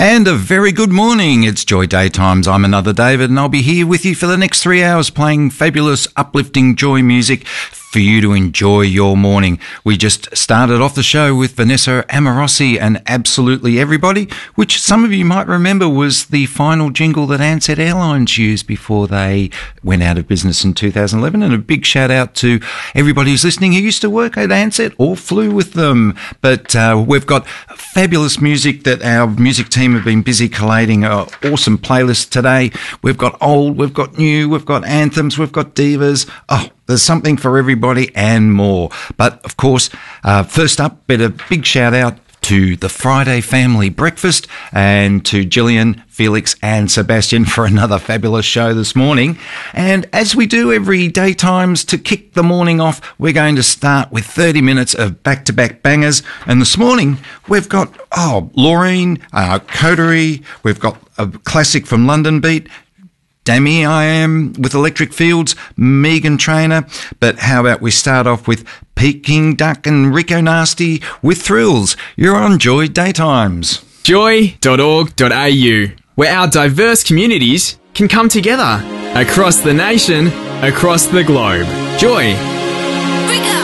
And a very good morning. It's Joy Daytimes. I'm another David, and I'll be here with you for the next 3 hours playing fabulous, uplifting joy music for you to enjoy your morning. We just started off the show with Vanessa Amorosi and Absolutely Everybody, which some of you might remember was the final jingle that Ansett Airlines used before they went out of business in 2011. And a big shout out to everybody who's listening who used to work at Ansett or flew with them. But we've got fabulous music that our music team have been busy collating. An awesome playlist today. We've got old, we've got new, we've got anthems, we've got divas. Oh, there's something for everybody and more. But, of course, first up, a big shout-out to the Friday Family Breakfast and to Gillian, Felix and Sebastian for another fabulous show this morning. And as we do every Daytimes, to kick the morning off, we're going to start with 30 minutes of back-to-back bangers. And this morning, we've got, Laureen, Coterie, we've got a classic from London Beat, Dammy I Am with Electric Fields, Megan Trainor. But how about we start off with Peking Duck and Rico Nasty with Thrills. You're on Joy Daytimes. Joy.org.au, where our diverse communities can come together across the nation, across the globe. Joy.